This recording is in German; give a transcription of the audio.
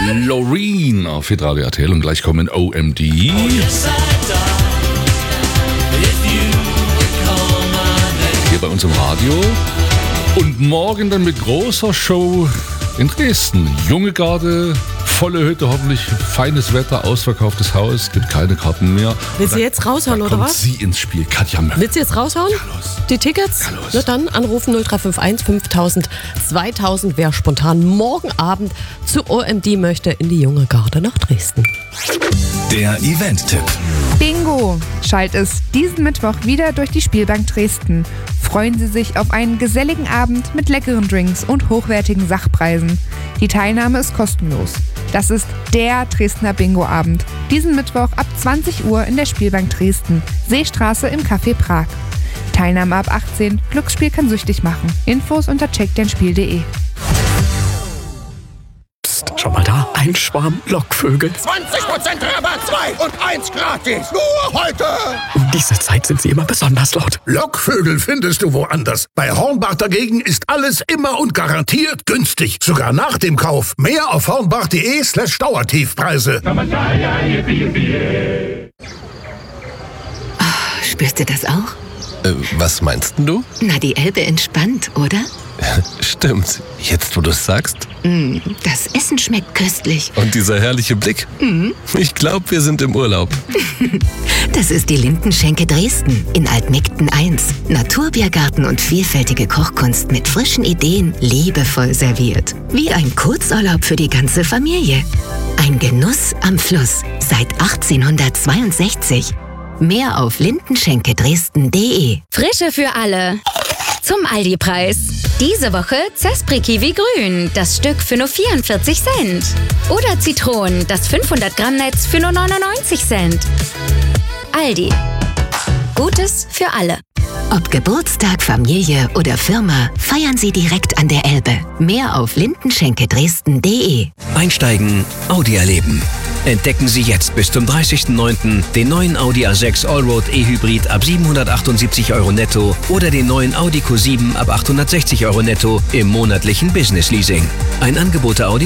Loreen auf Hitradio RTL und gleich kommen OMD. Hier bei uns im Radio. Und morgen dann mit großer Show in Dresden. Junge Garde, volle Hütte, hoffentlich feines Wetter, ausverkauftes Haus, gibt keine Karten mehr. Willst du jetzt raushauen, oder was? Sie ins Spiel, Katja Möller. Willst du jetzt raushauen? Ja, los. Die Tickets? Ja, los. Na dann anrufen 0351 5000 2000. Wer spontan morgen Abend zu OMD möchte, in die Junge Garde nach Dresden. Der Event-Tipp. Bingo schallt es diesen Mittwoch wieder durch die Spielbank Dresden. Freuen Sie sich auf einen geselligen Abend mit leckeren Drinks und hochwertigen Sachpreisen. Die Teilnahme ist kostenlos. Das ist der Dresdner Bingo-Abend. Diesen Mittwoch ab 20 Uhr in der Spielbank Dresden, Seestraße im Café Prag. Teilnahme ab 18, Glücksspiel kann süchtig machen. Infos unter checkdeinspiel.de. Psst, schau mal da, ein Schwarm Lockvögel. 20% Rabatt, 2 und 1 gratis. Nur heute. Um diese Zeit sind sie immer besonders laut. Lockvögel findest du woanders. Bei Hornbach dagegen ist alles immer und garantiert günstig. Sogar nach dem Kauf. Mehr auf hornbach.de/Dauertiefpreise. Spürst du das auch? Was meinst du? Na, die Elbe entspannt, oder? Stimmt. Jetzt, wo du es sagst. Das Essen schmeckt köstlich. Und dieser herrliche Blick. Ich glaube, wir sind im Urlaub. Das ist die Lindenschenke Dresden in Altmegden 1. Naturbiergarten und vielfältige Kochkunst mit frischen Ideen, liebevoll serviert. Wie ein Kurzurlaub für die ganze Familie. Ein Genuss am Fluss seit 1862. Mehr auf lindenschenkedresden.de. Frische für alle. Zum Aldi-Preis. Diese Woche Zespri Kiwi Grün, das Stück für nur 44 Cent. Oder Zitronen, das 500 Gramm Netz für nur 99 Cent. Aldi. Gutes für alle. Ob Geburtstag, Familie oder Firma, feiern Sie direkt an der Elbe. Mehr auf lindenschenkedresden.de. Einsteigen, Audi erleben. Entdecken Sie jetzt bis zum 30.09. den neuen Audi A6 Allroad E-Hybrid ab 778 € netto oder den neuen Audi Q7 ab 860 € netto im monatlichen Business Leasing. Ein Angebot der Audi